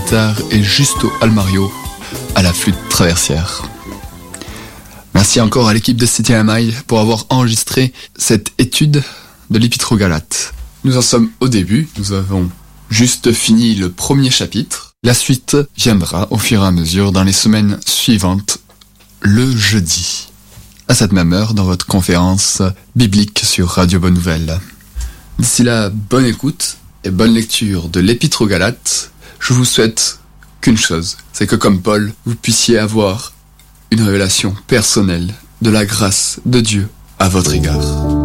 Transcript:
guitare et Justo Almario à la flûte traversière. Merci encore à l'équipe de CTMI pour avoir enregistré cette étude de l'Épître aux Galates. Nous en sommes au début, nous avons juste fini le premier chapitre. La suite viendra au fur et à mesure dans les semaines suivantes, le jeudi, à cette même heure dans votre conférence biblique sur Radio Bonne Nouvelle. D'ici là, bonne écoute et bonne lecture de l'Épître aux Galates. Je vous souhaite qu'une chose, c'est que comme Paul, vous puissiez avoir une révélation personnelle de la grâce de Dieu à votre égard.